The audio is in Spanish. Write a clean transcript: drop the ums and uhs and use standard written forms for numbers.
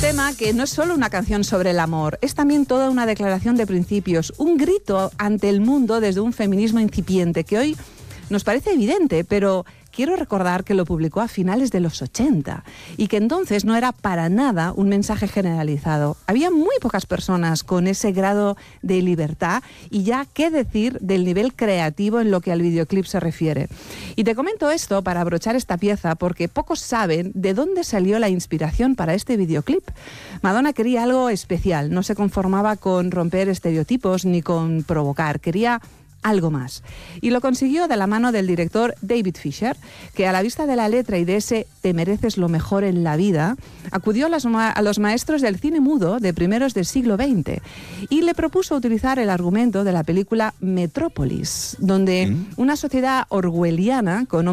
tema que no es solo una canción sobre el amor, es también toda una declaración de principios, un grito ante el mundo desde un feminismo incipiente que hoy nos parece evidente, pero quiero recordar que lo publicó a finales de los 80 y que entonces no era para nada un mensaje generalizado. Había muy pocas personas con ese grado de libertad y ya qué decir del nivel creativo en lo que al videoclip se refiere. Y te comento esto para abrochar esta pieza porque pocos saben de dónde salió la inspiración para este videoclip. Madonna quería algo especial, no se conformaba con romper estereotipos ni con provocar, quería algo más. Y lo consiguió de la mano del director David Fisher, que a la vista de la letra y de ese "te mereces lo mejor en la vida", acudió a los maestros del cine mudo de primeros del siglo XX y le propuso utilizar el argumento de la película Metrópolis, donde una sociedad orwelliana con